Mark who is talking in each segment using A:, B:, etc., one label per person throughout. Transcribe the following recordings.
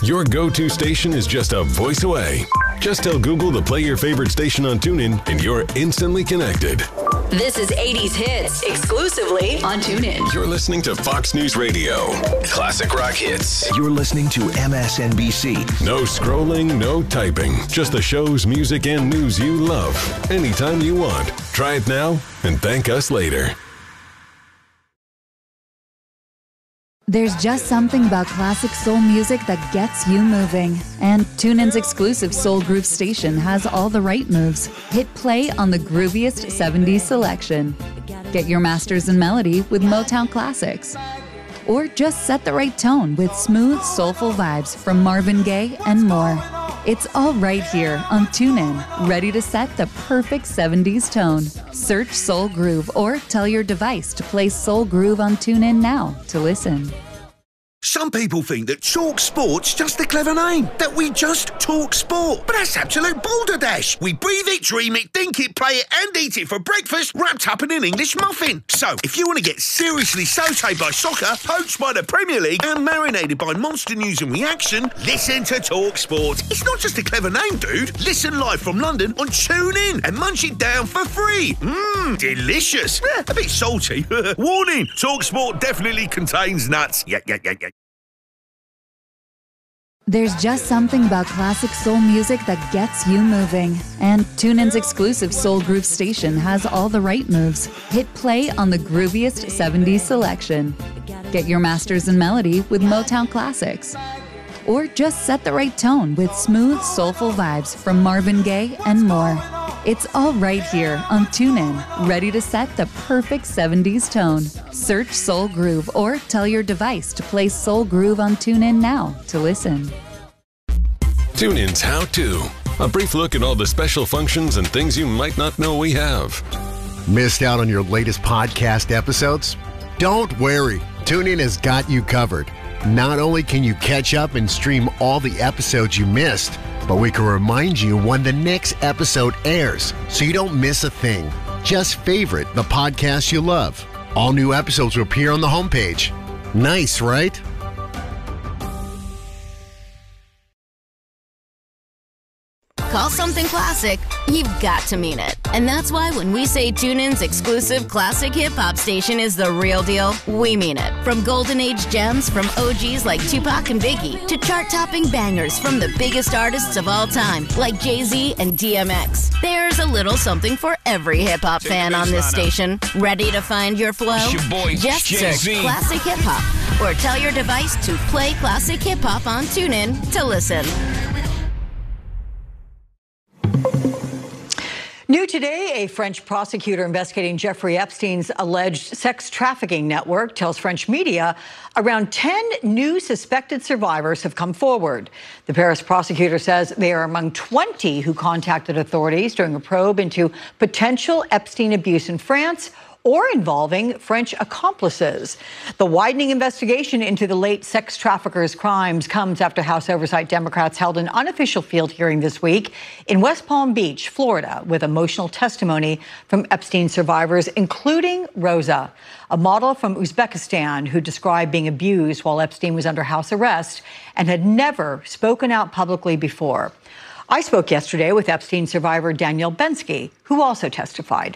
A: Your go-to station is just a voice away. Just tell Google to play your favorite station on TuneIn and you're instantly connected.
B: This is 80s Hits, exclusively on TuneIn.
A: You're listening to Fox News Radio. Classic rock hits.
C: You're listening to MSNBC.
A: No scrolling, no typing. Just the shows, music, and news you love. Anytime you want. Try it now and thank us later.
D: There's just something about classic soul music that gets you moving. And TuneIn's exclusive Soul Groove station has all the right moves. Hit play on the grooviest 70s selection. Get your masters in melody with Motown classics. Or just set the right tone with smooth, soulful vibes from Marvin Gaye and more. It's all right here on TuneIn, ready to set the perfect 70s tone. Search Soul Groove or tell your device to play Soul Groove on TuneIn now to listen.
E: Some people think that Talk Sport's just a clever name, that we just talk sport. But that's absolute balderdash. We breathe it, dream it, think it, play it, and eat it for breakfast, wrapped up in an English muffin. So, if you want to get seriously sautéed by soccer, poached by the Premier League, and marinated by monster news and reaction, listen to Talk Sport. It's not just a clever name, dude. Listen live from London on TuneIn and munch it down for free. Delicious. A bit salty. Warning, Talk Sport definitely contains nuts. Yeah.
D: There's just something about classic soul music that gets you moving. And TuneIn's exclusive Soul Groove station has all the right moves. Hit play on the grooviest 70s selection. Get your masters in melody with Motown classics. Or just set the right tone with smooth, soulful vibes from Marvin Gaye and more. It's all right here on TuneIn, ready to set the perfect 70s tone. Search Soul Groove or tell your device to play Soul Groove on TuneIn now to listen.
A: TuneIn's How To. A brief look at all the special functions and things you might not know we have.
F: Missed out on your latest podcast episodes? Don't worry. TuneIn has got you covered. Not only can you catch up and stream all the episodes you missed, but we can remind you when the next episode airs so you don't miss a thing. Just favorite the podcast you love. All new episodes will appear on the homepage. Nice, right?
G: Call something classic, you've got to mean it. And that's why when we say TuneIn's exclusive classic hip-hop station is the real deal, we mean it. From golden age gems from OGs like Tupac and Biggie to chart-topping bangers from the biggest artists of all time like Jay-Z and DMX. There's a little something for every hip-hop fan on this station. Ready to find your flow?
H: It's your boy,
G: just
H: Jay-Z.
G: search Classic Hip-Hop or tell your device to play Classic Hip-Hop on TuneIn to listen.
I: New today, a French prosecutor investigating Jeffrey Epstein's alleged sex trafficking network tells French media around 10 new suspected survivors have come forward. The Paris prosecutor says they are among 20 who contacted authorities during a probe into potential Epstein abuse in France or involving French accomplices. The widening investigation into the late sex trafficker's crimes comes after House Oversight Democrats held an unofficial field hearing this week in West Palm Beach, Florida, with emotional testimony from Epstein survivors, including Rosa, a model from Uzbekistan who described being abused while Epstein was under house arrest and had never spoken out publicly before. I spoke yesterday with Epstein survivor Danielle Bensky, who also testified.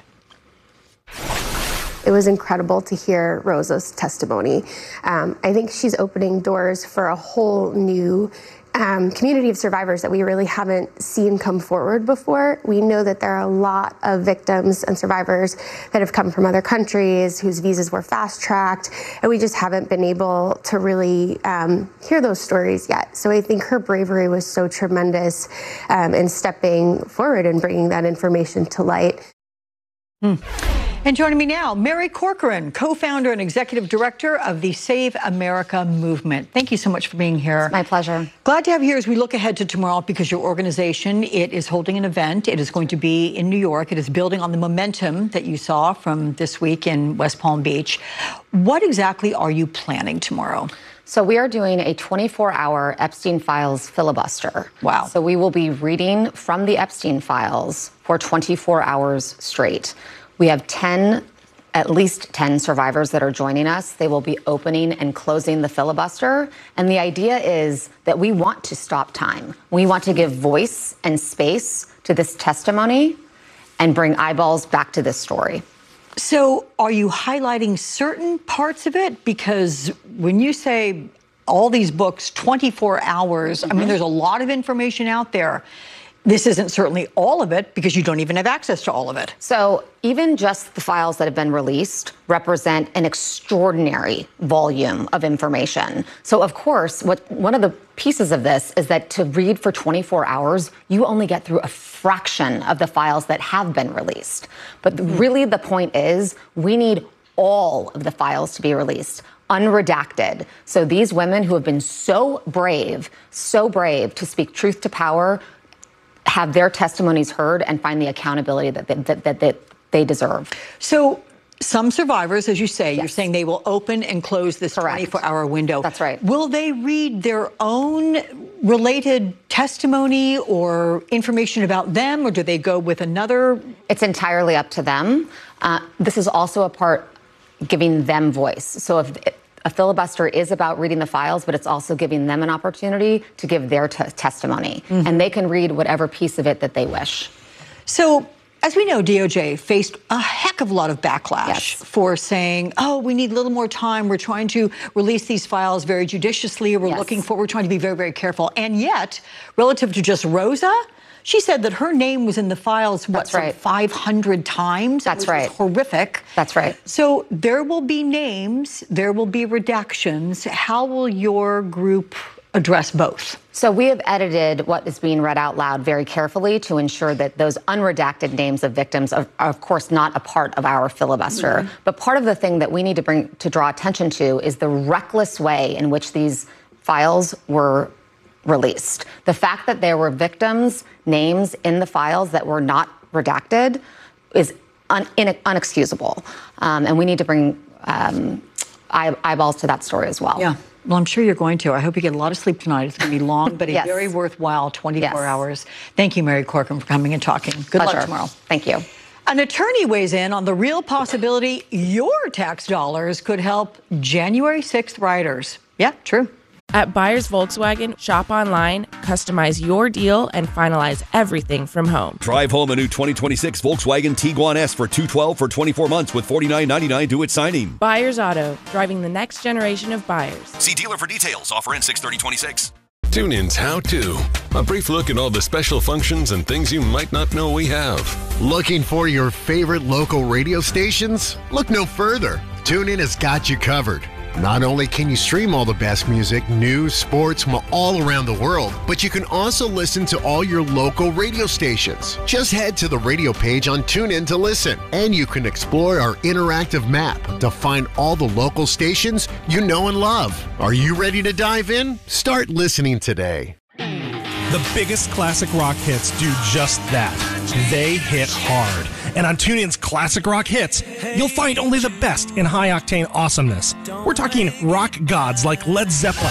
J: It was incredible to hear Rosa's testimony. I think she's opening doors for a whole new community of survivors that we really haven't seen come forward before. We know that there are a lot of victims and survivors that have come from other countries whose visas were fast-tracked, and we just haven't been able to really hear those stories yet. So I think her bravery was so tremendous in stepping forward and bringing that information to light.
I: And joining me now, Mary Corcoran, co-founder and executive director of the Save America movement. Thank you so much for being here.
K: My pleasure.
I: Glad to have you here as we look ahead to tomorrow because your organization, it is holding an event. It is going to be in New York. It is building on the momentum that you saw from this week in West Palm Beach. What exactly are you planning tomorrow?
K: So we are doing a 24-hour Epstein Files filibuster.
I: Wow.
K: So we will be reading from the Epstein Files for 24 hours straight. We have 10 at least 10 survivors that are joining us. They will be opening and closing the filibuster. And the idea is that we want to stop time. We want to give voice and space to this testimony and bring eyeballs back to this story.
I: So are you highlighting certain parts of it? Because when you say all these books, 24 hours, I mean, there's a lot of information out there. This isn't certainly all of it because you don't even have access to all of it.
K: So even just the files that have been released represent an extraordinary volume of information. So of course, one of the pieces of this is that to read for 24 hours, you only get through a fraction of the files that have been released. But really the point is we need all of the files to be released, unredacted. So these women who have been so brave to speak truth to power, have their testimonies heard and find the accountability that they deserve.
I: So some survivors, as you say, you're saying they will open and close this 24-hour window.
K: That's right.
I: Will they read their own related testimony or information about them, or do they go with another?
K: It's entirely up to them. This is also a part giving them voice. So if a filibuster is about reading the files, but it's also giving them an opportunity to give their testimony. And they can read whatever piece of it that they wish.
I: So, as we know, DOJ faced a heck of a lot of backlash for saying, oh, we need a little more time. We're trying to release these files very judiciously. We're trying to be very, very careful. And yet, relative to just Rosa, she said that her name was in the files, some 500 times.
K: That's right.
I: Horrific.
K: That's right.
I: So there will be names, there will be redactions. How will your group address both?
K: So we have edited what is being read out loud very carefully to ensure that those unredacted names of victims are of course, not a part of our filibuster. But part of the thing that we need to draw attention to is the reckless way in which these files were released. The fact that there were victims' names in the files that were not redacted is unexcusable. And we need to bring eyeballs to that story as well.
I: Yeah. Well, I'm sure you're going to. I hope you get a lot of sleep tonight. It's going to be long, but a very worthwhile 24 hours. Thank you, Mary Corcoran, for coming and talking. Good luck tomorrow.
K: Thank you.
I: An attorney weighs in on the real possibility your tax dollars could help January 6th riders. Yeah, true.
H: At Buyers Volkswagen, shop online, customize your deal, and finalize everything from home.
L: Drive home a new 2026 Volkswagen Tiguan S for $212 for 24 months with $49.99 due at signing.
H: Buyers Auto, driving the next generation of buyers.
M: See dealer for details. Offer ends 6/30/26.
A: TuneIn's How To. A brief look at all the special functions and things you might not know we have.
F: Looking for your favorite local radio stations? Look no further. TuneIn has got you covered. Not only can you stream all the best music, news, sports from all around the world, but you can also listen to all your local radio stations. Just head to the radio page on TuneIn to listen, and you can explore our interactive map to find all the local stations you know and love. Are you ready to dive in? Start listening today.
N: The biggest classic rock hits do just that. They hit hard. And on TuneIn's Classic Rock Hits, you'll find only the best in high-octane awesomeness. We're talking rock gods like Led Zeppelin,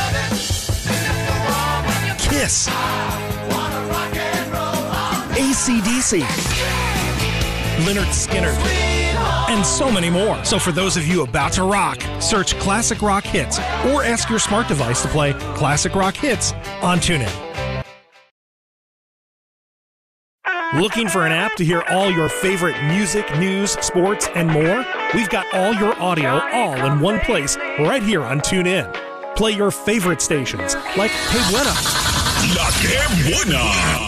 N: Kiss, AC/DC, Lynyrd Skynyrd, and so many more. So for those of you about to rock, search Classic Rock Hits or ask your smart device to play Classic Rock Hits on TuneIn. Looking for an app to hear all your favorite music, news, sports, and more? We've got all your audio all in one place right here on TuneIn. Play your favorite stations like Que Buena,
O: La Que Buena,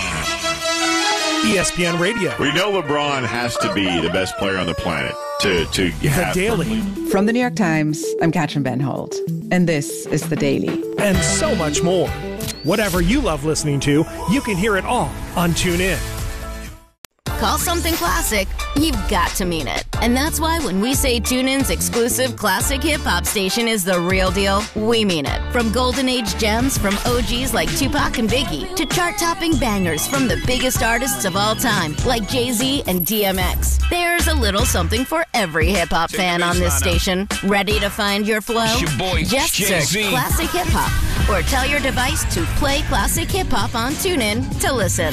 N: ESPN Radio.
O: We know LeBron has to be the best player on the planet to have
N: The Daily.
P: From the New York Times, I'm Katrin Van Holt, and this is The Daily.
N: And so much more. Whatever you love listening to, you can hear it all on TuneIn.
G: Call something classic, you've got to mean it. And that's why when we say TuneIn's exclusive classic hip-hop station is the real deal, we mean it. From golden age gems from OGs like Tupac and Biggie to chart-topping bangers from the biggest artists of all time like Jay-Z and DMX. There's a little something for every hip-hop fan on this station. Ready to find your flow?
M: It's your boy,
G: Just search
M: Jay-Z.
G: Classic Hip Hop or tell your device to play Classic Hip Hop on TuneIn to listen.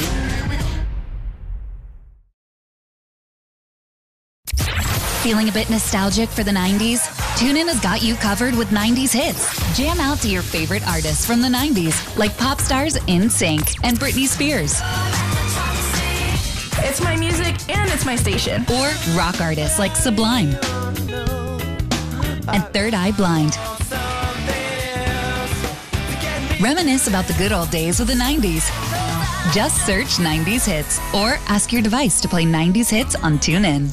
D: Feeling a bit nostalgic for the 90s? TuneIn has got you covered with 90s hits. Jam out to your favorite artists from the 90s, like pop stars NSYNC and Britney Spears.
Q: It's my music and it's my station.
D: Or rock artists like Sublime and Third Eye Blind. Reminisce about the good old days of the 90s. Just search 90s hits or ask your device to play 90s hits on TuneIn.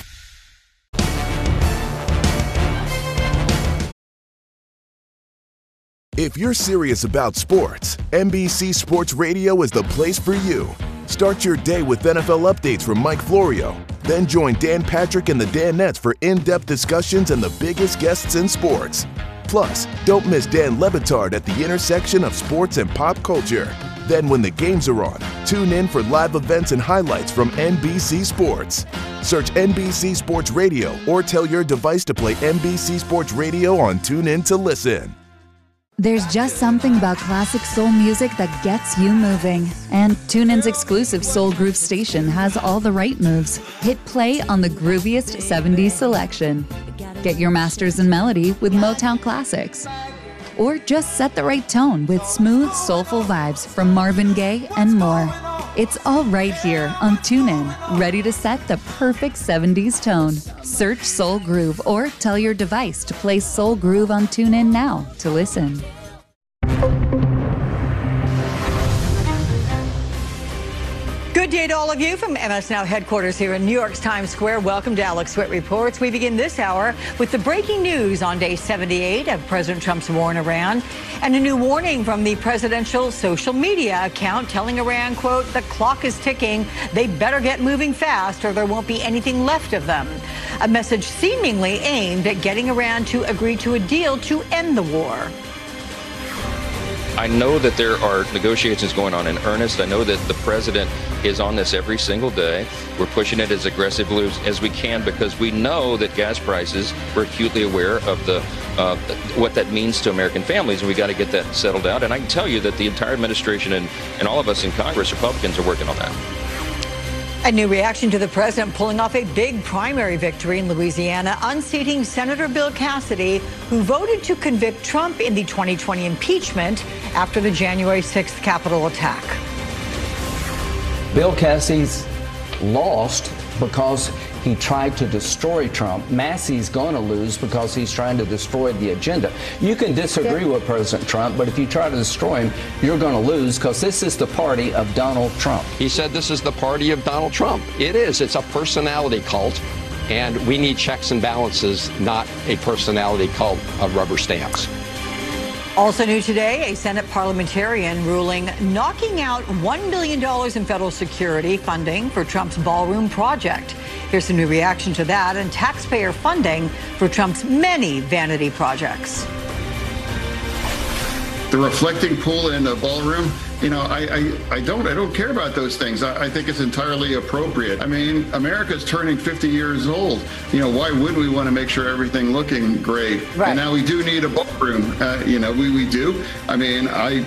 R: If you're serious about sports, NBC Sports Radio is the place for you. Start your day with NFL updates from Mike Florio. Then join Dan Patrick and the Danettes for in-depth discussions and the biggest guests in sports. Plus, don't miss Dan Le Batard at the intersection of sports and pop culture. Then when the games are on, tune in for live events and highlights from NBC Sports. Search NBC Sports Radio or tell your device to play NBC Sports Radio on TuneIn to listen.
D: There's just something about classic soul music that gets you moving. And TuneIn's exclusive Soul Groove station has all the right moves. Hit play on the grooviest 70s selection. Get your masters in melody with Motown classics. Or just set the right tone with smooth, soulful vibes from Marvin Gaye and more. It's all right here on TuneIn, ready to set the perfect 70s tone. Search Soul Groove or tell your device to play Soul Groove on TuneIn now to listen.
I: Good day to all of you from MS Now headquarters here in New York's Times Square. Welcome to Alex Witt Reports. We begin this hour with the breaking news on day 78 of President Trump's war in Iran and a new warning from the presidential social media account telling Iran, quote, the clock is ticking. They better get moving fast or there won't be anything left of them. A message seemingly aimed at getting Iran to agree to a deal to end the war.
S: I know that there are negotiations going on in earnest. I know that the president is on this every single day. We're pushing it as aggressively as we can because we know that gas prices, we're acutely aware of what that means to American families, and we got to get that settled out. And I can tell you that the entire administration and all of us in Congress, Republicans, are working on that.
I: A new reaction to the president pulling off a big primary victory in Louisiana, unseating Senator Bill Cassidy, who voted to convict Trump in the 2020 impeachment after the January 6th Capitol attack.
T: Bill Cassidy's lost because he tried to destroy Trump. Massey's going to lose because he's trying to destroy the agenda. You can disagree with President Trump, but if you try to destroy him, you're going to lose because this is the party of Donald Trump.
U: He said this is the party of Donald Trump. It is. It's a personality cult, and we need checks and balances, not a personality cult of rubber stamps.
I: Also new today, a Senate parliamentarian ruling knocking out $1 billion in federal security funding for Trump's ballroom project. Here's a new reaction to that and taxpayer funding for Trump's many vanity projects.
V: The reflecting pool in the ballroom, you know, I don't care about those things. I think it's entirely appropriate. I mean, America's turning 50 years old. You know, why would we want to make sure everything looking great? Right. And now we do need a ballroom. You know, we do. I mean, I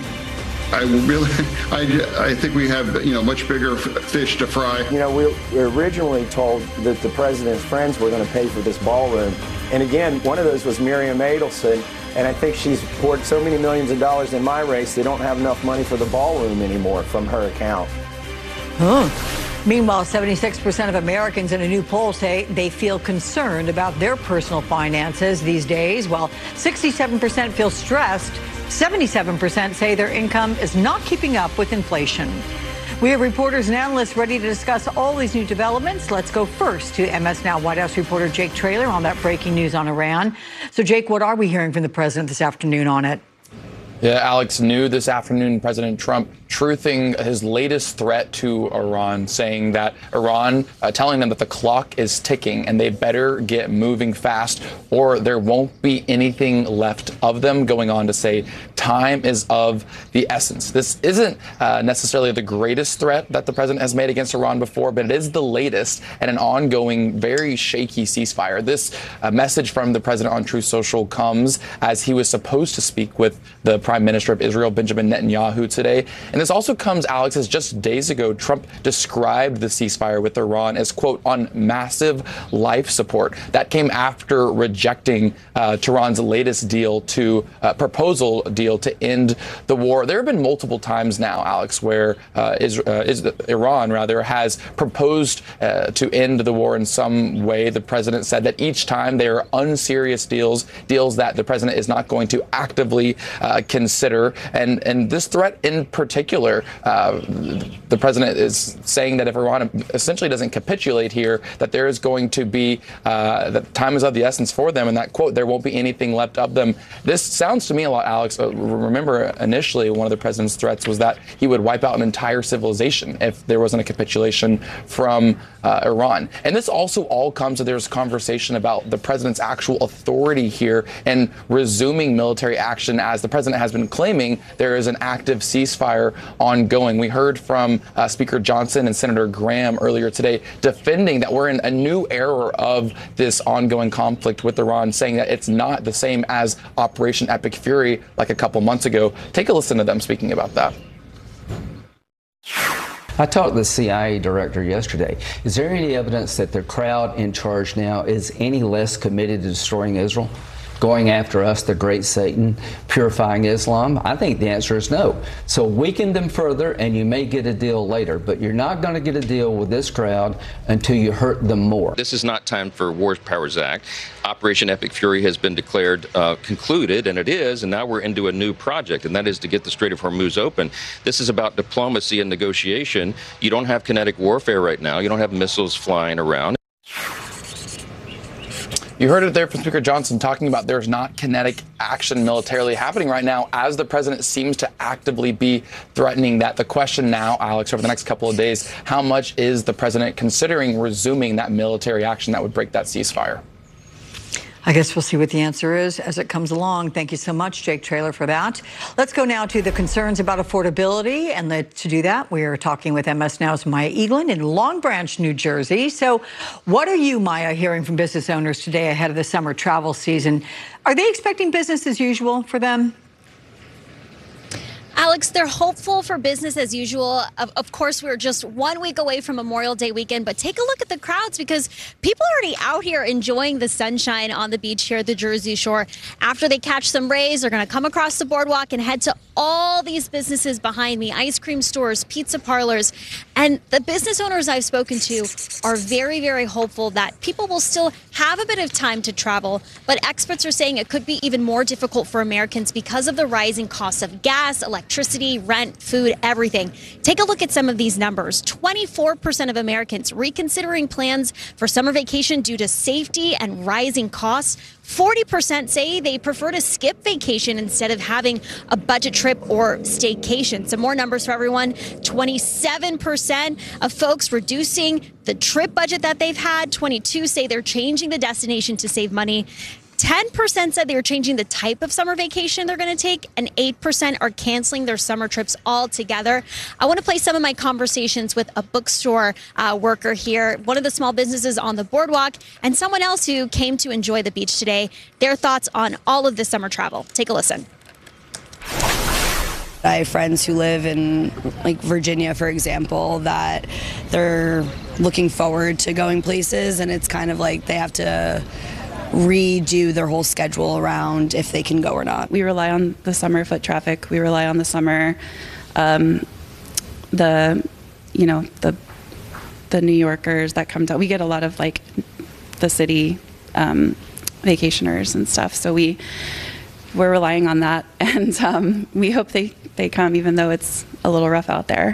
V: think we have, you know, much bigger fish to fry.
W: You know, we were originally told that the president's friends were going to pay for this ballroom. And again, one of those was Miriam Adelson. And I think she's poured so many millions of dollars in my race, they don't have enough money for the ballroom anymore from her account.
I: Meanwhile, 76% of Americans in a new poll say they feel concerned about their personal finances these days, while 67% feel stressed. 77% say their income is not keeping up with inflation. We have reporters and analysts ready to discuss all these new developments. Let's go first to MS Now White House reporter Jake Traylor on that breaking news on Iran. So, Jake, what are we hearing from the president this afternoon on it?
X: Yeah, Alex, new this afternoon, President Trump truthing his latest threat to Iran, saying that Iran, telling them that the clock is ticking and they better get moving fast or there won't be anything left of them, going on to say time is of the essence. This isn't necessarily the greatest threat that the president has made against Iran before, but it is the latest and an ongoing, very shaky ceasefire. This message from the president on Truth Social comes as he was supposed to speak with the Prime Minister of Israel, Benjamin Netanyahu, today. And this also comes, Alex, as just days ago, Trump described the ceasefire with Iran as, quote, on massive life support. That came after rejecting Tehran's latest proposal deal to end the war. There have been multiple times now, Alex, where Iran has proposed to end the war in some way. The president said that each time they are unserious deals that the president is not going to actively consider. And this threat in particular, the president is saying that if Iran essentially doesn't capitulate here, that there is going to be, that time is of the essence for them, and that, quote, there won't be anything left of them. This sounds to me a lot, Alex. Remember, initially, one of the president's threats was that he would wipe out an entire civilization if there wasn't a capitulation from Iran. And this also all comes to there's conversation about the president's actual authority here and resuming military action, as the president has been claiming there is an active ceasefire ongoing. We heard from Speaker Johnson and Senator Graham earlier today defending that we're in a new era of this ongoing conflict with Iran, saying that it's not the same as Operation Epic Fury like a couple months ago. Take a listen to them speaking about that.
T: I talked to the CIA director yesterday. Is there any evidence that the crowd in charge now is any less committed to destroying Israel, going after us, the great Satan, purifying Islam? I think the answer is no. So weaken them further and you may get a deal later, but you're not going to get a deal with this crowd until you hurt them more.
S: This is not time for War Powers Act. Operation Epic Fury has been declared concluded, and it is, and now we're into a new project, and that is to get the Strait of Hormuz open. This is about diplomacy and negotiation. You don't have kinetic warfare right now. You don't have missiles flying around.
X: You heard it there from Speaker Johnson talking about there's not kinetic action militarily happening right now, as the president seems to actively be threatening that. The question now, Alex, over the next couple of days, how much is the president considering resuming that military action that would break that ceasefire?
I: I guess we'll see what the answer is as it comes along. Thank you so much, Jake Traylor, for that. Let's go now to the concerns about affordability. And to do that, we are talking with MS Now's Maya Eglin in Long Branch, New Jersey. So what are you, Maya, hearing from business owners today ahead of the summer travel season? Are they expecting business as usual for them?
B: Alex, they're hopeful for business as usual. Of course, we're just 1 week away from Memorial Day weekend, but take a look at the crowds because people are already out here enjoying the sunshine on the beach here at the Jersey Shore. After they catch some rays, they're going to come across the boardwalk and head to all these businesses behind me, ice cream stores, pizza parlors. And the business owners I've spoken to are very, very hopeful that people will still have a bit of time to travel. But experts are saying it could be even more difficult for Americans because of the rising costs of gas, electricity, rent, food, everything. Take a look at some of these numbers. 24% of Americans reconsidering plans for summer vacation due to safety and rising costs. 40% say they prefer to skip vacation instead of having a budget trip or staycation. Some more numbers for everyone. 27% of folks reducing the trip budget that they've had. 22% say they're changing the destination to save money. 10% said they were changing the type of summer vacation they're going to take, and 8% are canceling their summer trips altogether. I want to play some of my conversations with a bookstore worker here, one of the small businesses on the boardwalk, and someone else who came to enjoy the beach today. Their thoughts on all of this summer travel. Take a listen.
C: I have friends who live in like Virginia, for example, that they're looking forward to going places, and it's kind of like they have to redo their whole schedule around if they can go or not.
P: We rely on the summer foot traffic. We rely on the summer, the New Yorkers that come down. We get a lot of like the city vacationers and stuff. So we're relying on that, and we hope they come, even though it's a little rough out there.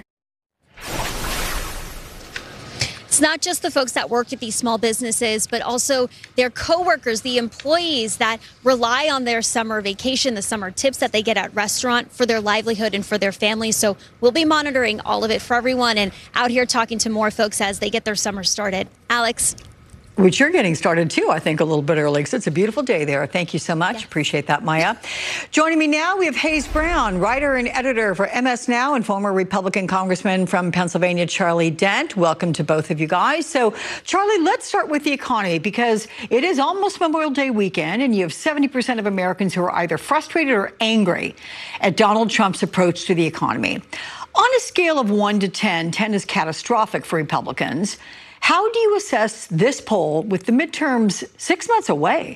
B: It's not just the folks that work at these small businesses, but also their coworkers, the employees that rely on their summer vacation, the summer tips that they get at restaurant for their livelihood and for their families. So we'll be monitoring all of it for everyone and out here talking to more folks as they get their summer started. Alex.
I: Which you're getting started, too, I think, a little bit early, because it's a beautiful day there. Thank you so much. Yes. Appreciate that, Maya. Joining me now, we have Hayes Brown, writer and editor for MS Now, and former Republican Congressman from Pennsylvania, Charlie Dent. Welcome to both of you guys. So, Charlie, let's start with the economy, because it is almost Memorial Day weekend, and you have 70% of Americans who are either frustrated or angry at Donald Trump's approach to the economy. On a scale of 1 to 10, 10 is catastrophic for Republicans. How do you assess this poll with the midterms 6 months away?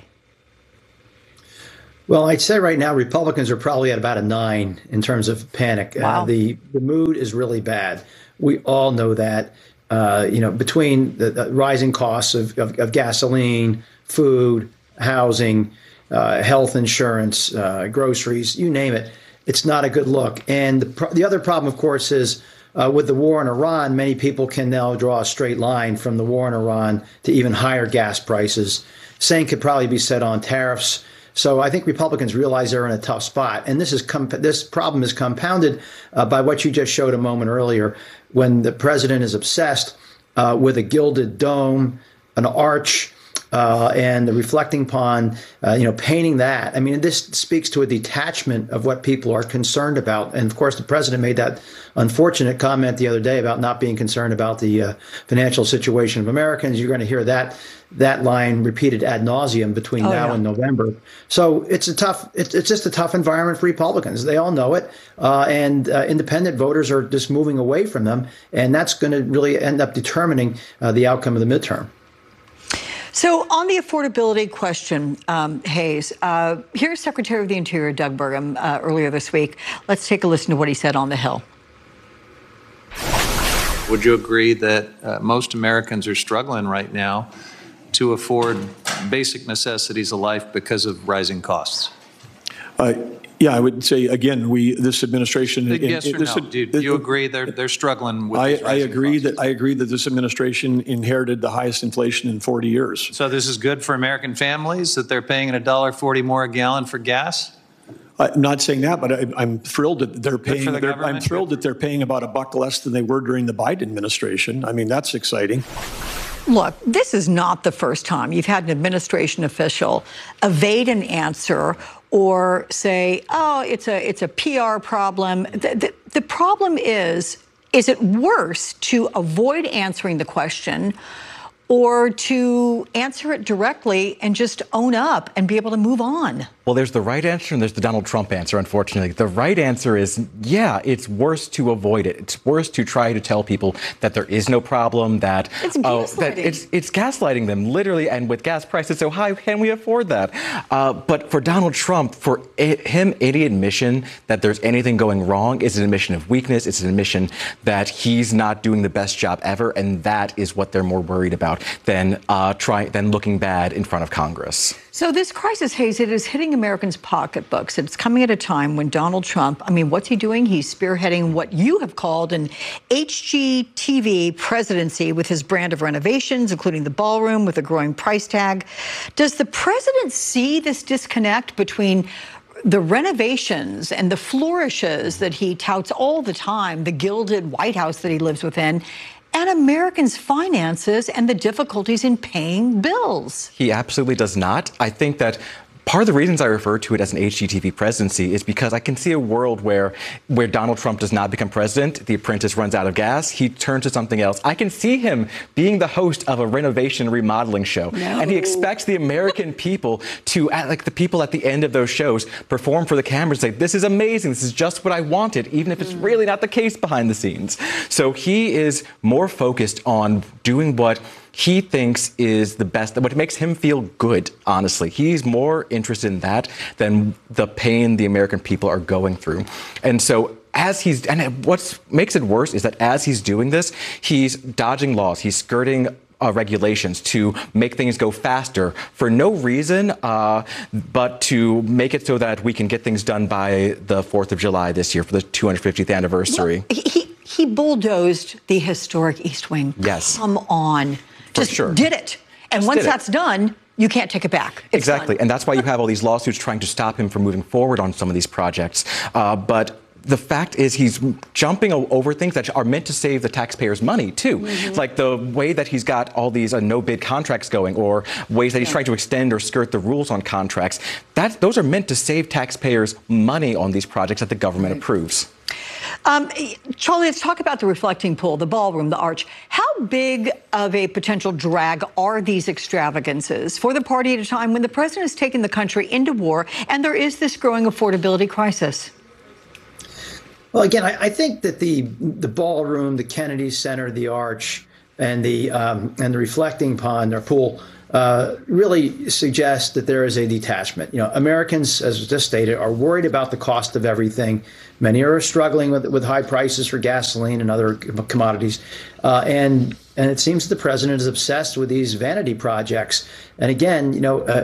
E: Well, I'd say right now Republicans are probably at about a 9 in terms of panic.
I: Wow.
E: The mood is really bad. We all know that. Between the rising costs of gasoline, food, housing, health insurance, groceries, you name it, it's not a good look. And the other problem, of course, is with the war in Iran, many people can now draw a straight line from the war in Iran to even higher gas prices. Same could probably be said on tariffs. So I think Republicans realize they're in a tough spot. And this problem is compounded by what you just showed a moment earlier, when the president is obsessed with a gilded dome, an arch, and the reflecting pond, painting that. I mean, this speaks to a detachment of what people are concerned about. And of course, the president made that unfortunate comment the other day about not being concerned about the financial situation of Americans. You're going to hear that line repeated ad nauseum between now and November. So it's just a tough environment for Republicans. They all know it. And independent voters are just moving away from them. And that's going to really end up determining the outcome of the midterm.
I: So on the affordability question, Hayes, here's Secretary of the Interior Doug Burgum earlier this week. Let's take a listen to what he said on the Hill.
J: Would you agree that most Americans are struggling right now to afford basic necessities of life because of rising costs?
K: Yeah, I would say, again, this administration...
J: Yes or no? Do you agree they're struggling with these rising costs?
K: I agree that this administration inherited the highest inflation in 40 years.
J: So this is good for American families, that they're paying $1.40 more a gallon for gas?
K: I'm not saying that, but I'm thrilled that they're paying. I'm thrilled that they're paying about $1 less than they were during the Biden administration. I mean, that's exciting.
I: Look, this is not the first time you've had an administration official evade an answer or say, "Oh, it's a PR problem." The problem is it worse to avoid answering the question, or to answer it directly and just own up and be able to move on?
L: Well, there's the right answer and there's the Donald Trump answer, unfortunately. The right answer is, yeah, it's worse to avoid it. It's worse to try to tell people that there is no problem, that
I: it's gaslighting.
L: It's gaslighting them, literally, and with gas prices so high, can we afford that? But for Donald Trump, for him, any admission that there's anything going wrong is an admission of weakness. It's an admission that he's not doing the best job ever, and that is what they're more worried about than looking bad in front of Congress.
I: So this crisis, Hayes, it is hitting Americans' pocketbooks. It's coming at a time when Donald Trump, what's he doing? He's spearheading what you have called an HGTV presidency with his brand of renovations, including the ballroom with a growing price tag. Does the president see this disconnect between the renovations and the flourishes that he touts all the time, the gilded White House that he lives within, and Americans' finances and the difficulties in paying bills?
L: He absolutely does not. I think that part of the reasons I refer to it as an HGTV presidency is because I can see a world where Donald Trump does not become president, the apprentice runs out of gas, he turns to something else. I can see him being the host of a renovation remodeling show. No. And he expects the American people to, like the people at the end of those shows, perform for the cameras, say, this is amazing, this is just what I wanted, even if it's really not the case behind the scenes. So he is more focused on doing what he thinks is the best, what makes him feel good, honestly. He's more interested in that than the pain the American people are going through. And so what makes it worse is that as he's doing this, he's dodging laws, he's skirting regulations to make things go faster for no reason, but to make it so that we can get things done by the 4th of July this year for the 250th anniversary.
I: Well, he bulldozed the historic East Wing.
L: Yes.
I: Come on. Just did it. And once that's done, you can't take it back. It's
L: exactly.
I: done.
L: And that's why you have all these lawsuits trying to stop him from moving forward on some of these projects. But the fact is he's jumping over things that are meant to save the taxpayers money, too. Like the way that he's got all these no-bid contracts going, or ways that he's trying to extend or skirt the rules on contracts. Those are meant to save taxpayers money on these projects that the government approves.
I: Charlie, let's talk about the reflecting pool, the ballroom, the arch. How big of a potential drag are these extravagances for the party at a time when the president has taken the country into war and there is this growing affordability crisis?
E: Well, again, I think that the ballroom, the Kennedy Center, the arch, and the reflecting pond or pool really suggest that there is a detachment. Americans, as was just stated, are worried about the cost of everything. Many are struggling with high prices for gasoline and other commodities. And it seems the president is obsessed with these vanity projects. And again,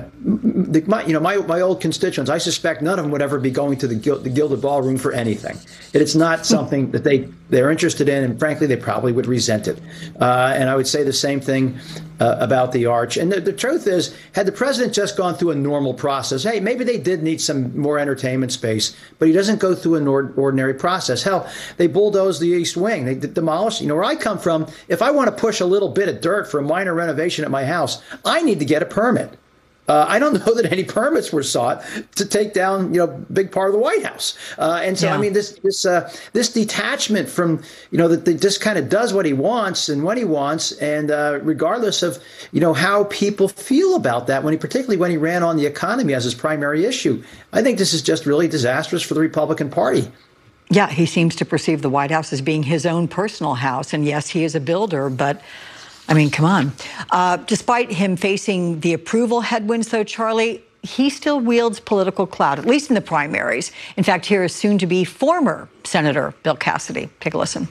E: my old constituents, I suspect none of them would ever be going to the Gilded Ballroom for anything. It's not something that they're interested in, and frankly, they probably would resent it. And I would say the same thing about the arch. And the truth is, had the president just gone through a normal process, hey, maybe they did need some more entertainment space, but he doesn't go through an ordinary process. Hell, they bulldozed the East Wing. They demolished. Where I come from, if I want to push a little bit of dirt for a minor renovation at my house, I need to get a permit. I don't know that any permits were sought to take down, big part of the White House. And so, I mean, this detachment from, that just kind of does what he wants and when he wants, and regardless of, how people feel about that, particularly when he ran on the economy as his primary issue, I think this is just really disastrous for the Republican Party.
I: Yeah, he seems to perceive the White House as being his own personal house. And yes, he is a builder, but I mean, come on. Despite him facing the approval headwinds, though, Charlie, he still wields political clout, at least in the primaries. In fact, here is soon-to-be former Senator Bill Cassidy. Take a listen.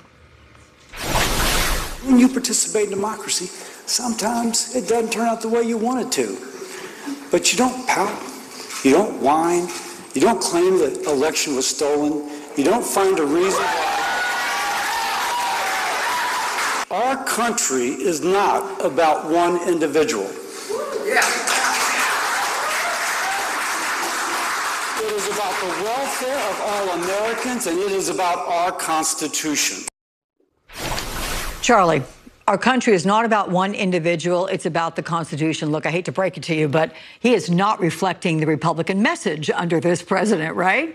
A: When you participate in democracy, sometimes it doesn't turn out the way you want it to. But you don't pout, you don't whine, you don't claim the election was stolen, you don't find a reason why. Our country is not about one individual. Yeah. It is about the welfare of all Americans, and it is about our Constitution.
I: Charlie, our country is not about one individual. It's about the Constitution. Look, I hate to break it to you, but he is not reflecting the Republican message under this president, right?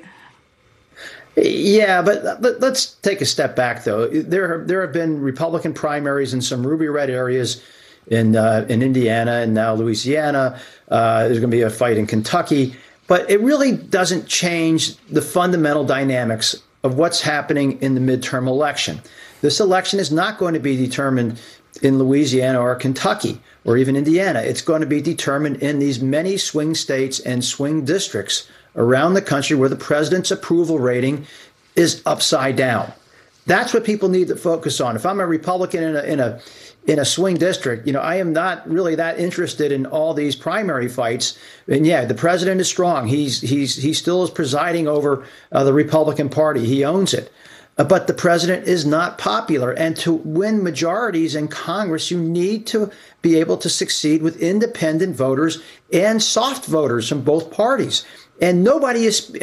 E: Yeah, but let's take a step back, though. There have been Republican primaries in some ruby red areas in Indiana and now Louisiana. There's going to be a fight in Kentucky. But it really doesn't change the fundamental dynamics of what's happening in the midterm election. This election is not going to be determined in Louisiana or Kentucky or even Indiana. It's going to be determined in these many swing states and swing districts around the country where the president's approval rating is upside down. That's what people need to focus on. If I'm a Republican in a swing district, I am not really that interested in all these primary fights. And yeah, the president is strong. He still is presiding over the Republican Party. He owns it. But the president is not popular. And to win majorities in Congress, you need to be able to succeed with independent voters and soft voters from both parties. And not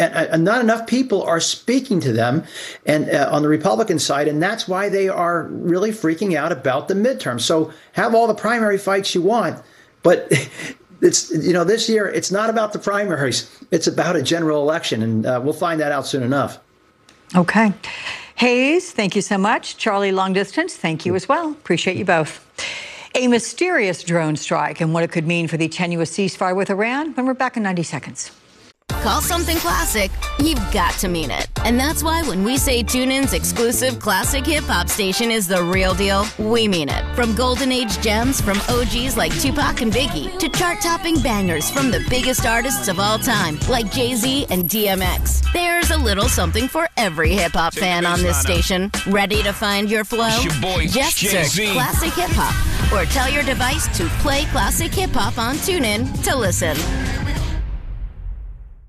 E: enough people are speaking to them and on the Republican side. And that's why they are really freaking out about the midterm. So have all the primary fights you want. But it's, this year, it's not about the primaries. It's about a general election. And we'll find that out soon enough.
I: Okay. Hayes, thank you so much. Charlie, long distance, thank you as well. Appreciate you both. A mysterious drone strike and what it could mean for the tenuous ceasefire with Iran when we're back in 90 seconds.
G: Call something classic, you've got to mean it. And that's why when we say TuneIn's exclusive classic hip-hop station is the real deal, we mean it. From golden age gems from OGs like Tupac and Biggie to chart-topping bangers from the biggest artists of all time like Jay-Z and DMX. There's a little something for every hip-hop fan on this station. Ready to find your flow?
F: It's your boy,
G: just
F: Jay-Z.
G: search Classic Hip Hop or tell your device to play Classic Hip Hop on TuneIn to listen.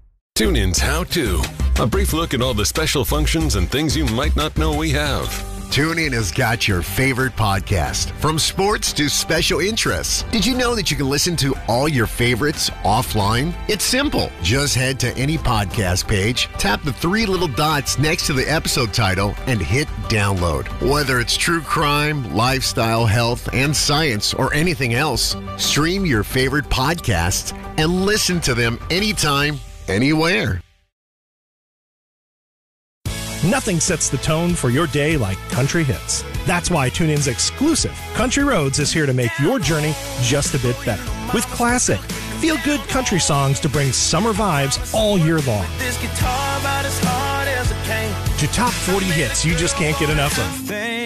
F: TuneIn's How To. A brief look at all the special functions and things you might not know we have. TuneIn has got your favorite podcast, from sports to special interests. Did you know that you can listen to all your favorites offline? It's simple. Just head to any podcast page, tap the three little dots next to the episode title, and hit download. Whether it's true crime, lifestyle, health, and science, or anything else, stream your favorite podcasts and listen to them anytime, anywhere.
H: Nothing sets the tone for your day like country hits. That's why TuneIn's exclusive Country Roads is here to make your journey just a bit better. With classic, feel-good country songs to bring summer vibes all year long. To top 40 hits you just can't get enough of.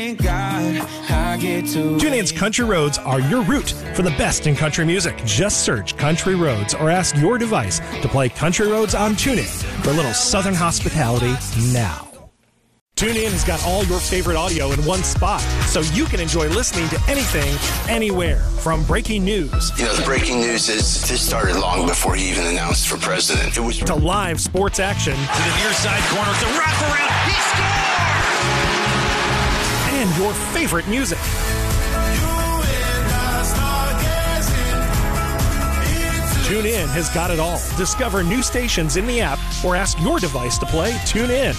H: TuneIn's Country Roads are your route for the best in country music. Just search Country Roads or ask your device to play Country Roads on TuneIn for a little southern hospitality now. TuneIn has got all your favorite audio in one spot, so you can enjoy listening to anything, anywhere. From breaking news.
N: You know, the breaking news is this started long before he even announced for president. It was
H: to live sports action.
O: To the near side corner, the wraparound, he scores!
H: And your favorite music. TuneIn has got it all. Discover new stations in the app or ask your device to play TuneIn.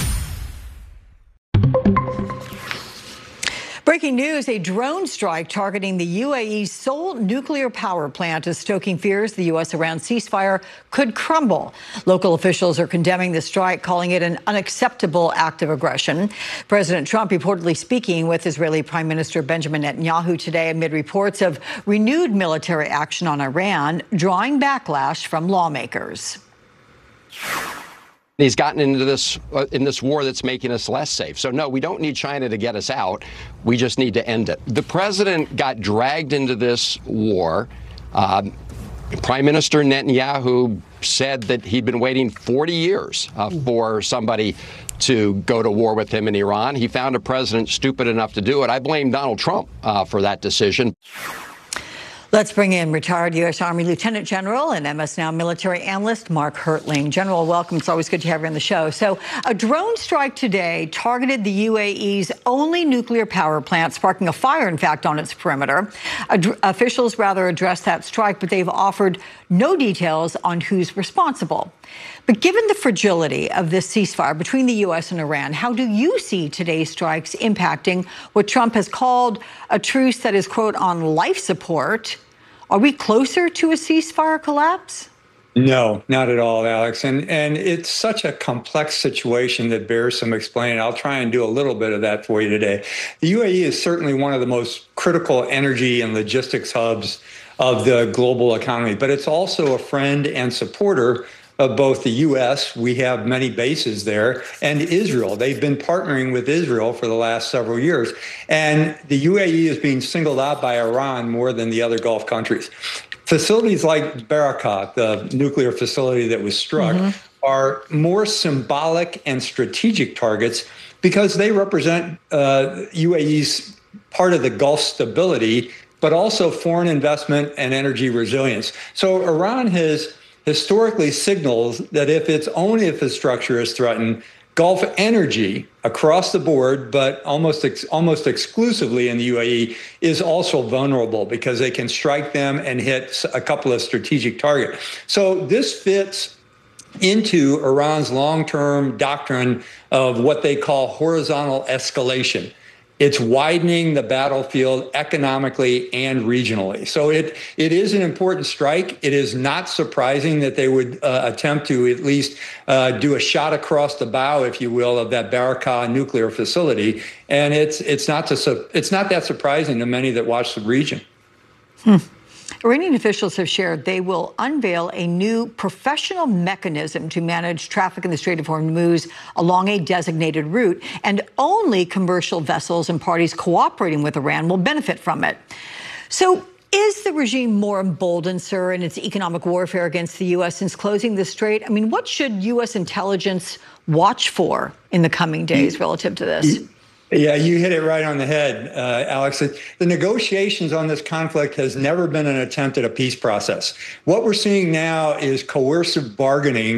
I: Breaking news, a drone strike targeting the UAE's Seoul nuclear power plant is stoking fears the U.S.-Iran ceasefire could crumble. Local officials are condemning the strike, calling it an unacceptable act of aggression. President Trump reportedly speaking with Israeli Prime Minister Benjamin Netanyahu today amid reports of renewed military action on Iran, drawing backlash from lawmakers.
U: He's gotten into this in this war that's making us less safe. So, no, we don't need China to get us out. We just need to end it. The president got dragged into this war. Prime Minister Netanyahu said that he'd been waiting 40 years for somebody to go to war with him in Iran. He found a president stupid enough to do it. I blame Donald Trump for that decision.
I: Let's bring in retired U.S. Army Lieutenant General and MS Now military analyst Mark Hertling. General, welcome. It's always good to have you on the show. So a drone strike today targeted the UAE's only nuclear power plant, sparking a fire, in fact, on its perimeter. Officials rather addressed that strike, but they've offered no details on who's responsible. But given the fragility of this ceasefire between the U.S. and Iran, how do you see today's strikes impacting what Trump has called a truce that is, quote, on life support? Are we closer to a ceasefire collapse?
Y: No, not at all, Alex. And it's such a complex situation that bears some explaining. I'll try and do a little bit of that for you today. The UAE is certainly one of the most critical energy and logistics hubs of the global economy, but it's also a friend and supporter of both the U.S., we have many bases there, and Israel. They've been partnering with Israel for the last several years. And the UAE is being singled out by Iran more than the other Gulf countries. Facilities like Barakat, the nuclear facility that was struck, are more symbolic and strategic targets because they represent UAE's part of the Gulf stability, but also foreign investment and energy resilience. So Iran has historically signals that if its own infrastructure is threatened, Gulf energy across the board, but almost exclusively in the UAE, is also vulnerable because they can strike them and hit a couple of strategic targets. So this fits into Iran's long-term doctrine of what they call horizontal escalation. It's widening the battlefield economically and regionally. So it is an important strike. It is not surprising that they would attempt to at least do a shot across the bow, if you will, of that Barakat nuclear facility. And it's not that surprising to many that watch the region.
I: Iranian officials have shared they will unveil a new professional mechanism to manage traffic in the Strait of Hormuz along a designated route, and only commercial vessels and parties cooperating with Iran will benefit from it. So is the regime more emboldened, sir, in its economic warfare against the U.S. since closing the strait? I mean, what should U.S. intelligence watch for in the coming days relative to this?
Y: Yeah, you hit it right on the head, Alex. The negotiations on this conflict has never been an attempt at a peace process. What we're seeing now is coercive bargaining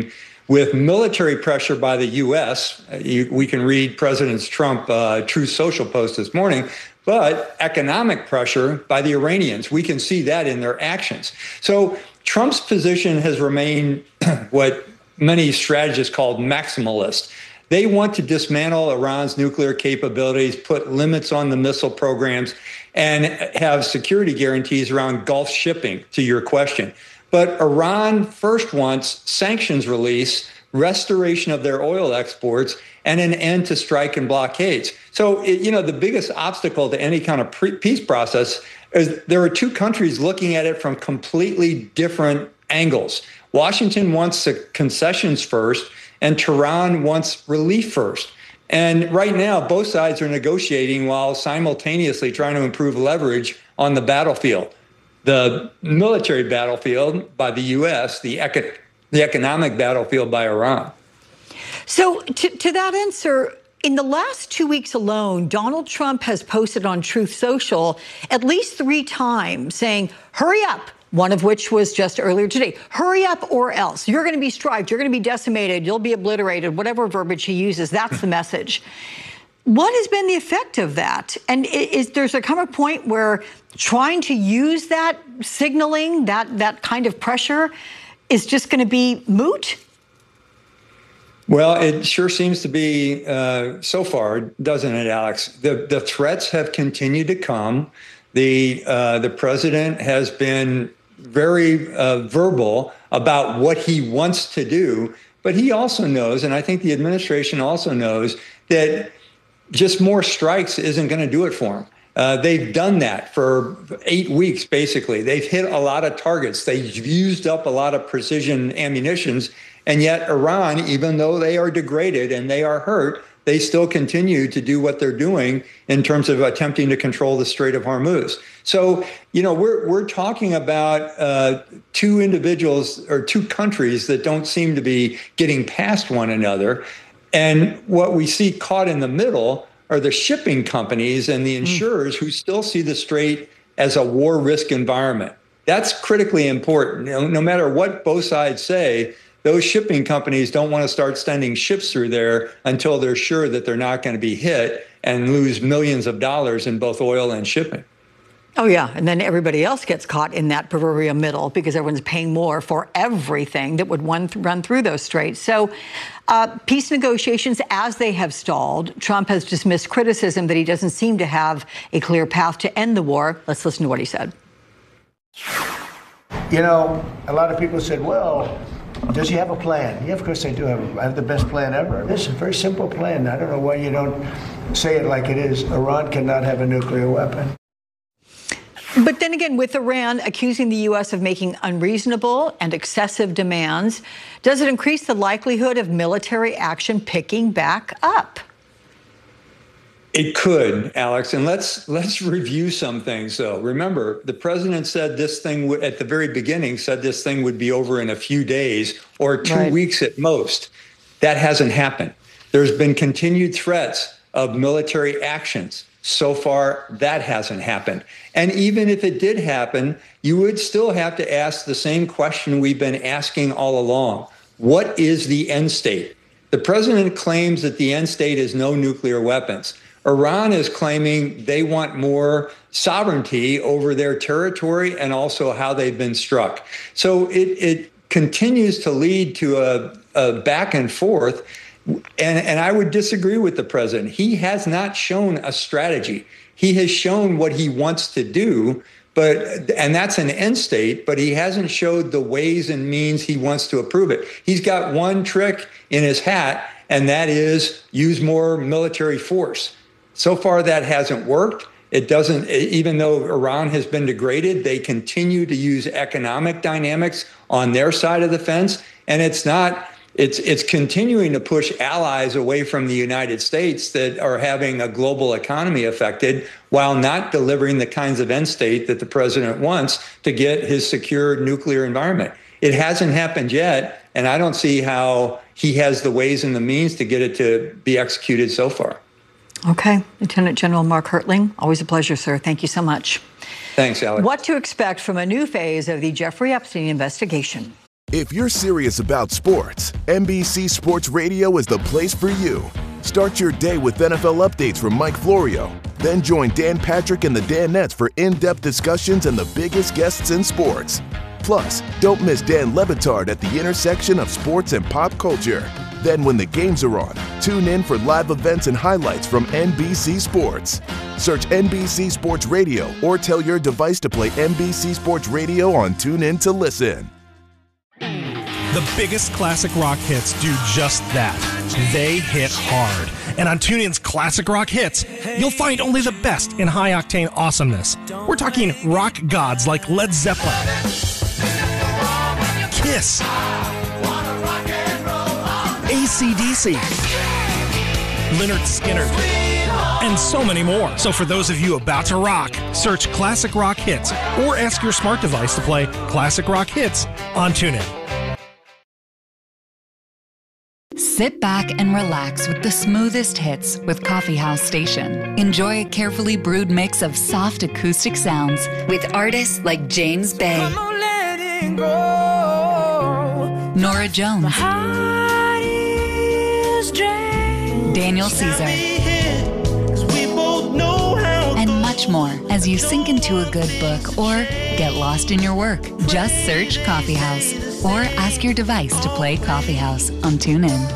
Y: with military pressure by the U.S. We can read President Trump's Truth Social post this morning, but economic pressure by the Iranians. We can see that in their actions. So Trump's position has remained what many strategists call maximalist. They want to dismantle Iran's nuclear capabilities, put limits on the missile programs, and have security guarantees around Gulf shipping, to your question. But Iran first wants sanctions release, restoration of their oil exports, and an end to strike and blockades. So, the biggest obstacle to any kind of peace process is there are two countries looking at it from completely different angles. Washington wants the concessions first, and Tehran wants relief first. And right now, both sides are negotiating while simultaneously trying to improve leverage on the battlefield. The military battlefield by the U.S., the economic battlefield by Iran.
I: So to that end, sir, in the last 2 weeks alone, Donald Trump has posted on Truth Social at least 3 times saying, hurry up, one of which was just earlier today. Hurry up or else. You're going to be striked. You're going to be decimated. You'll be obliterated. Whatever verbiage he uses, that's the message. What has been the effect of that? And there's come a point where trying to use that signaling, that kind of pressure is just going to be moot?
Y: Well, it sure seems to be so far, doesn't it, Alex? The threats have continued to come. The president has been very verbal about what he wants to do, but he also knows, and I think the administration also knows, that just more strikes isn't going to do it for him. They've done that for 8 weeks, basically. They've hit a lot of targets. They've used up a lot of precision ammunitions. And yet Iran, even though they are degraded and they are hurt, they still continue to do what they're doing in terms of attempting to control the Strait of Hormuz. So, we're talking about 2 individuals or 2 countries that don't seem to be getting past one another. And what we see caught in the middle are the shipping companies and the insurers who still see the Strait as a war risk environment. That's critically important. No matter what both sides say, those shipping companies don't want to start sending ships through there until they're sure that they're not going to be hit and lose millions of dollars in both oil and shipping.
I: Oh, yeah. And then everybody else gets caught in that proverbial middle because everyone's paying more for everything that would run through those straits. So peace negotiations, as they have stalled, Trump has dismissed criticism that he doesn't seem to have a clear path to end the war. Let's listen to what he said.
D: A lot of people said, well, does he have a plan? Yeah, of course I do have the best plan ever. This is a very simple plan. I don't know why you don't say it like it is. Iran cannot have a nuclear weapon.
I: But then again, with Iran accusing the U.S. of making unreasonable and excessive demands, does it increase the likelihood of military action picking back up?
Y: It could, Alex. And let's review some things, though. Remember, the president said this thing at the very beginning said this thing would be over in a few days or 2 weeks at most. That hasn't happened. There's been continued threats of military actions. So far, that hasn't happened. And even if it did happen, you would still have to ask the same question we've been asking all along. What is the end state? The president claims that the end state is no nuclear weapons. Iran is claiming they want more sovereignty over their territory and also how they've been struck. So it continues to lead to a back and forth. And I would disagree with the president. He has not shown a strategy. He has shown what he wants to do, and that's an end state, but he hasn't showed the ways and means he wants to approve it. He's got one trick in his hat, and that is use more military force. So far, that hasn't worked. It doesn't, even though Iran has been degraded, they continue to use economic dynamics on their side of the fence, and it's continuing to push allies away from the United States that are having a global economy affected while not delivering the kinds of end state that the president wants to get his secure nuclear environment. It hasn't happened yet, and I don't see how he has the ways and the means to get it to be executed so far.
I: Okay. Lieutenant General Mark Hertling, always a pleasure, sir. Thank you so much.
Y: Thanks, Alex.
I: What to expect from a new phase of the Jeffrey Epstein investigation.
M: If you're serious about sports, NBC Sports Radio is the place for you. Start your day with NFL updates from Mike Florio. Then join Dan Patrick and the Danettes for in-depth discussions and the biggest guests in sports. Plus, don't miss Dan Le Batard at the intersection of sports and pop culture. Then when the games are on, tune in for live events and highlights from NBC Sports. Search NBC Sports Radio or tell your device to play NBC Sports Radio on TuneIn to listen.
H: The biggest classic rock hits do just that. They hit hard. And on TuneIn's Classic Rock Hits, you'll find only the best in high-octane awesomeness. We're talking rock gods like Led Zeppelin, Kiss, AC/DC, Lynyrd Skynyrd, and so many more. So for those of you about to rock, search Classic Rock Hits or ask your smart device to play Classic Rock Hits on TuneIn.
Q: Sit back and relax with the smoothest hits with Coffee House Station. Enjoy a carefully brewed mix of soft acoustic sounds with artists like James Bay, Nora Jones, Daniel Caesar, and much more as you sink into a good book or get lost in your work. Just search Coffee House or ask your device to play Coffee House on TuneIn.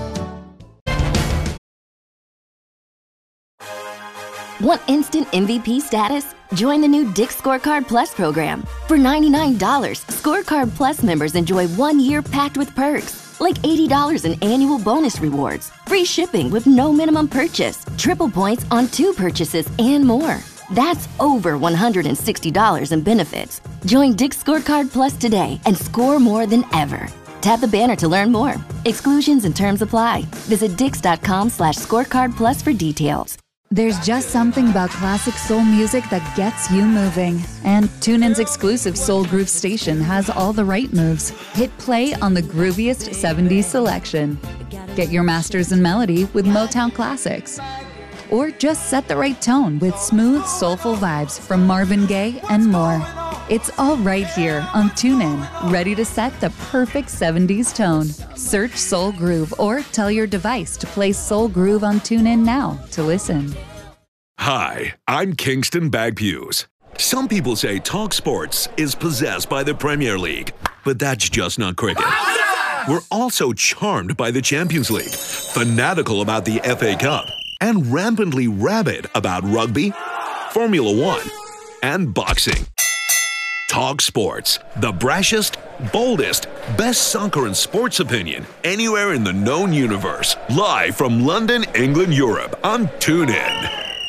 R: Want instant MVP status? Join the new Dick's Scorecard Plus program. For $99, Scorecard Plus members enjoy 1 year packed with perks, like $80 in annual bonus rewards, free shipping with no minimum purchase, triple points on 2 purchases, and more. That's over $160 in benefits. Join Dick's Scorecard Plus today and score more than ever. Tap the banner to learn more. Exclusions and terms apply. Visit dix.com/scorecardplus for details.
Q: There's just something about classic soul music that gets you moving. And TuneIn's exclusive Soul Groove station has all the right moves. Hit play on the grooviest 70s selection. Get your masters in melody with Motown classics. Or just set the right tone with smooth, soulful vibes from Marvin Gaye and more. It's all right here on TuneIn, ready to set the perfect 70s tone. Search Soul Groove or tell your device to play Soul Groove on TuneIn now to listen.
V: Hi, I'm Kingston Bagpues. Some people say Talk Sports is possessed by the Premier League, but that's just not cricket. We're also charmed by the Champions League, fanatical about the FA Cup, and rampantly rabid about rugby, Formula One, and boxing. Talk Sports, the brashest, boldest, best soccer and sports opinion anywhere in the known universe. Live from London, England, Europe on TuneIn.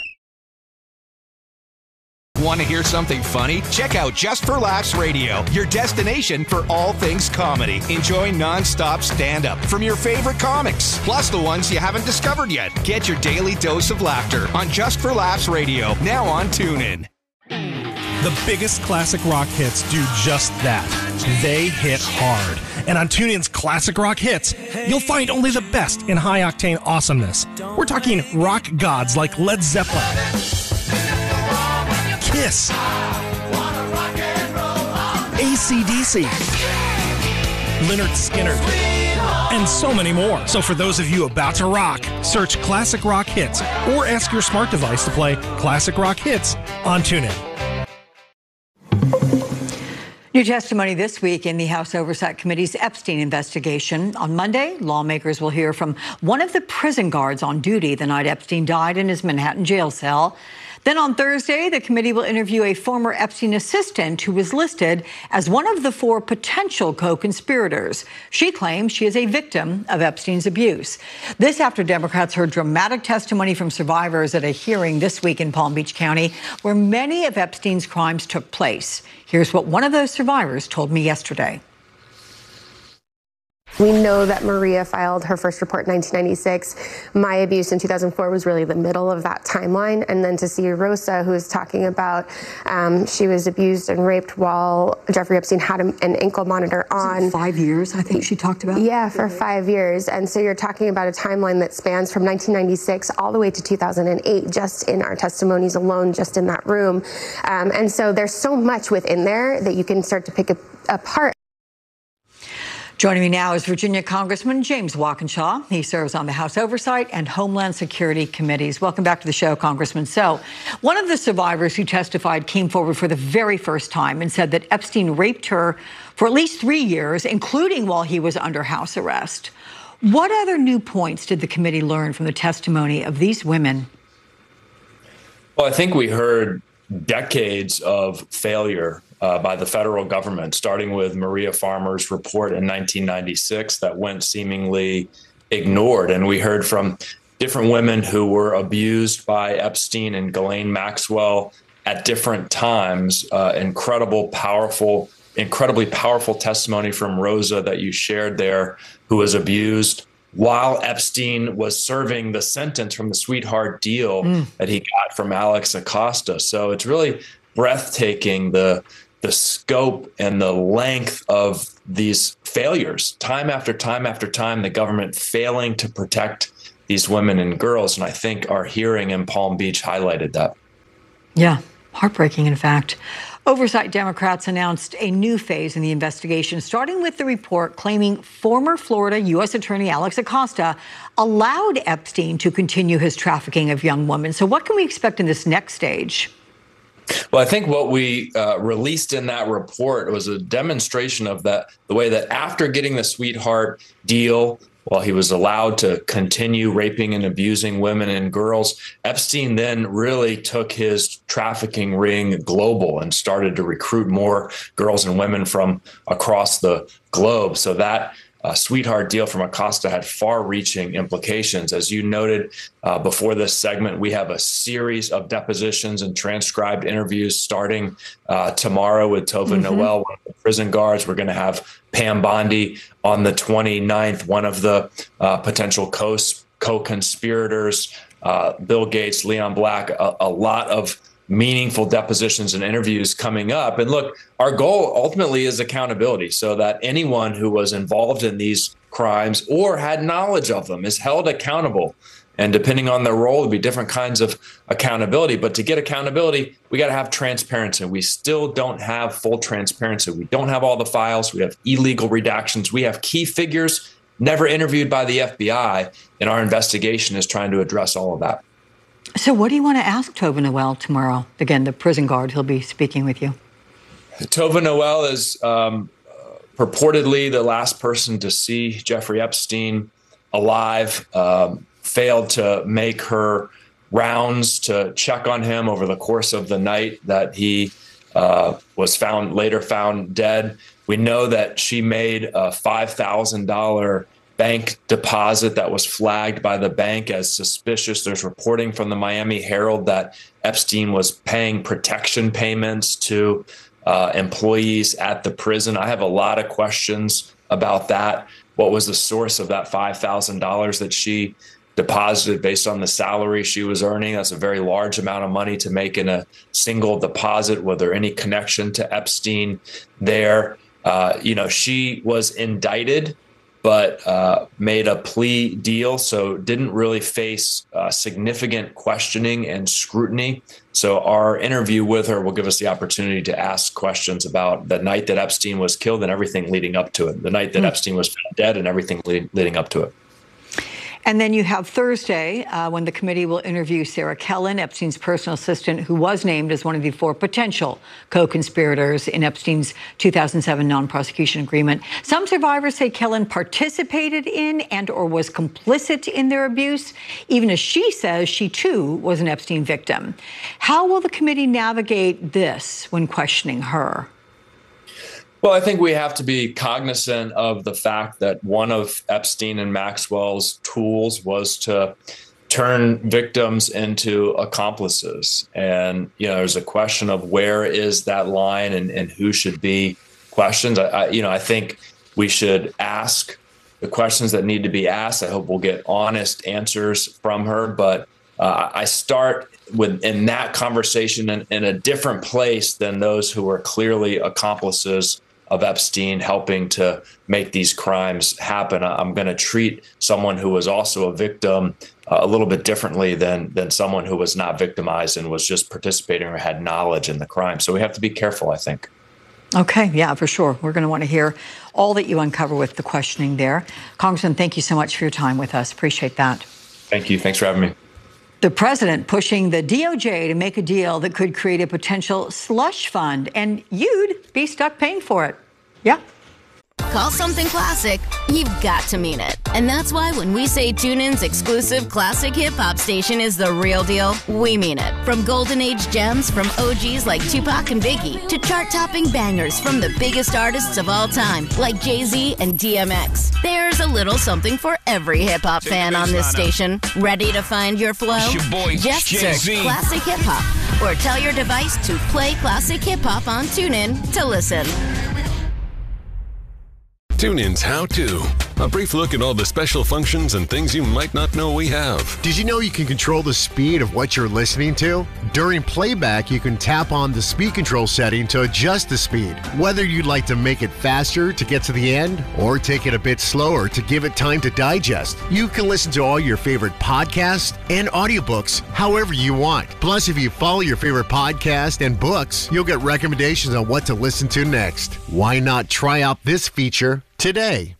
W: Want to hear something funny? Check out Just for Laughs Radio, your destination for all things comedy. Enjoy non-stop stand-up from your favorite comics, plus the ones you haven't discovered yet. Get your daily dose of laughter on Just for Laughs Radio, now on TuneIn.
H: The biggest classic rock hits do just that. They hit hard. And on TuneIn's Classic Rock Hits, you'll find only the best in high-octane awesomeness. We're talking rock gods like Led Zeppelin, Kiss, AC/DC, Lynyrd Skynyrd, and so many more. So for those of you about to rock, search Classic Rock Hits or ask your smart device to play Classic Rock Hits on TuneIn.
I: New testimony this week in the House Oversight Committee's Epstein investigation. On Monday, lawmakers will hear from one of the prison guards on duty the night Epstein died in his Manhattan jail cell. Then on Thursday, the committee will interview a former Epstein assistant who was listed as one of the 4 potential co-conspirators. She claims she is a victim of Epstein's abuse. This after Democrats heard dramatic testimony from survivors at a hearing this week in Palm Beach County, where many of Epstein's crimes took place. Here's what one of those survivors told me yesterday.
Z: We know that Maria filed her first report in 1996. My abuse in 2004 was really the middle of that timeline. And then to see Rosa, who is talking about she was abused and raped while Jeffrey Epstein had an ankle monitor on.
I: 5 years, I think she talked about?
Z: Yeah, for 5 years. And so you're talking about a timeline that spans from 1996 all the way to 2008, just in our testimonies alone, just in that room. And so there's so much within there that you can start to pick apart.
I: Joining me now is Virginia Congressman James Walkinshaw. He serves on the House Oversight and Homeland Security Committees. Welcome back to the show, Congressman. So, one of the survivors who testified came forward for the very first time and said that Epstein raped her for at least 3 years, including while he was under house arrest. What other new points did the committee learn from the testimony of these women?
B: Well, I think we heard decades of failure by the federal government, starting with Maria Farmer's report in 1996 that went seemingly ignored. And we heard from different women who were abused by Epstein and Ghislaine Maxwell at different times. Incredibly powerful testimony from Rosa that you shared there, who was abused while Epstein was serving the sentence from the sweetheart deal that he got from Alex Acosta. So it's really breathtaking, the scope and the length of these failures, time after time after time, the government failing to protect these women and girls. And I think our hearing in Palm Beach highlighted that.
I: Yeah, heartbreaking, in fact. Oversight Democrats announced a new phase in the investigation, starting with the report claiming former Florida U.S. Attorney Alex Acosta allowed Epstein to continue his trafficking of young women. So what can we expect in this next stage?
B: Well, I think what we released in that report was a demonstration of the way that after getting the sweetheart deal, while he was allowed to continue raping and abusing women and girls, Epstein then really took his trafficking ring global and started to recruit more girls and women from across the globe. So that sweetheart deal from Acosta had far-reaching implications. As you noted before this segment, we have a series of depositions and transcribed interviews starting tomorrow with Tova Noel, one of the prison guards. We're going to have Pam Bondi on the 29th, one of the potential co-conspirators, Bill Gates, Leon Black, a lot of meaningful depositions and interviews coming up. And look, our goal ultimately is accountability, so that anyone who was involved in these crimes or had knowledge of them is held accountable. And depending on their role, there'll be different kinds of accountability. But to get accountability, we got to have transparency. We still don't have full transparency. We don't have all the files. We have illegal redactions. We have key figures never interviewed by the FBI. And our investigation is trying to address all of that.
I: So what do you want to ask Tova Noel tomorrow? Again, the prison guard, he'll be speaking with you.
B: Tova Noel is purportedly the last person to see Jeffrey Epstein alive, failed to make her rounds to check on him over the course of the night that he was later found dead. We know that she made a $5,000 bank deposit that was flagged by the bank as suspicious. There's reporting from the Miami Herald that Epstein was paying protection payments to employees at the prison. I have a lot of questions about that. What was the source of that $5,000 that she deposited based on the salary she was earning? That's a very large amount of money to make in a single deposit. Was there any connection to Epstein there? She was indicted, but made a plea deal, so didn't really face significant questioning and scrutiny. So our interview with her will give us the opportunity to ask questions about the night that Epstein was killed and everything leading up to it, the night that Epstein was found dead and everything leading up to it.
I: And then you have Thursday when the committee will interview Sarah Kellen, Epstein's personal assistant, who was named as one of the 4 potential co-conspirators in Epstein's 2007 non-prosecution agreement. Some survivors say Kellen participated in and or was complicit in their abuse, even as she says she too was an Epstein victim. How will the committee navigate this when questioning her?
B: Well, I think we have to be cognizant of the fact that one of Epstein and Maxwell's tools was to turn victims into accomplices. And, there's a question of where is that line and who should be questioned. I think we should ask the questions that need to be asked. I hope we'll get honest answers from her. But I start in that conversation in a different place than those who are clearly accomplices of Epstein helping to make these crimes happen. I'm going to treat someone who was also a victim a little bit differently than someone who was not victimized and was just participating or had knowledge in the crime. So we have to be careful, I think.
I: Okay, yeah, for sure. We're going to want to hear all that you uncover with the questioning there. Congressman, thank you so much for your time with us. Appreciate that.
B: Thank you. Thanks for having me.
I: The president pushing the DOJ to make a deal that could create a potential slush fund, and you'd be stuck paying for it. Yeah.
G: Call something classic, you've got to mean it. And that's why when we say TuneIn's exclusive classic hip-hop station is the real deal, we mean it. From golden age gems from OGs like Tupac and Biggie to chart-topping bangers from the biggest artists of all time like Jay-Z and DMX. There's a little something for every hip-hop fan on this station. Ready to find your flow?
W: It's your boy,
G: Just
W: Jay-Z.
G: search Classic Hip-Hop or tell your device to play Classic Hip-Hop on TuneIn to listen.
C: TuneIn's How To. A brief look at all the special functions and things you might not know we have.
F: Did you know you can control the speed of what you're listening to? During playback, you can tap on the speed control setting to adjust the speed. Whether you'd like to make it faster to get to the end or take it a bit slower to give it time to digest, you can listen to all your favorite podcasts and audiobooks however you want. Plus, if you follow your favorite podcast and books, you'll get recommendations on what to listen to next. Why not try out this feature today?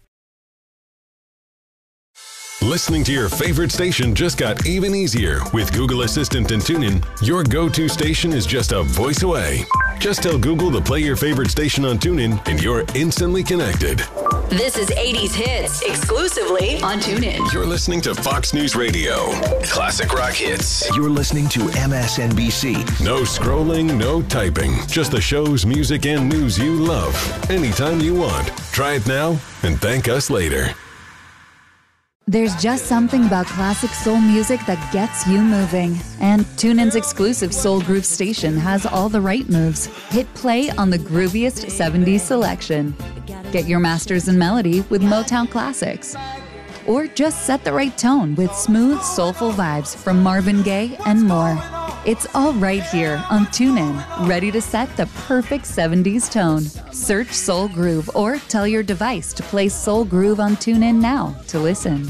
C: Listening to your favorite station just got even easier. With Google Assistant and TuneIn, your go-to station is just a voice away. Just tell Google to play your favorite station on TuneIn and you're instantly connected.
J: This is 80s Hits, exclusively on TuneIn.
C: You're listening to Fox News Radio.
V: Classic rock hits.
C: You're listening to MSNBC. No scrolling, no typing. Just the shows, music, and news you love. Anytime you want. Try it now and thank us later.
Q: There's just something about classic soul music that gets you moving. And TuneIn's exclusive Soul Groove station has all the right moves. Hit play on the grooviest 70s selection. Get your masters in melody with Motown classics. Or just set the right tone with smooth, soulful vibes from Marvin Gaye and more. It's all right here on TuneIn, ready to set the perfect 70s tone. Search Soul Groove or tell your device to play Soul Groove on TuneIn now to listen.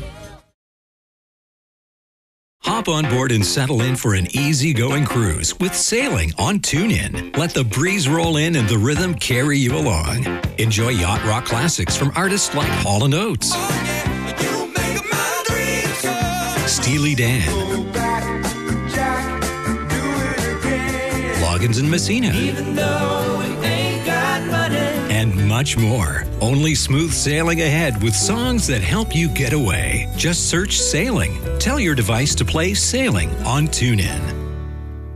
P: Hop on board and settle in for an easygoing cruise with sailing on TuneIn. Let the breeze roll in and the rhythm carry you along. Enjoy yacht rock classics from artists like Hall & Oates, Steely Dan, Loggins and Messina, and much more. Only smooth sailing ahead with songs that help you get away. Just search Sailing. Tell your device to play Sailing on TuneIn.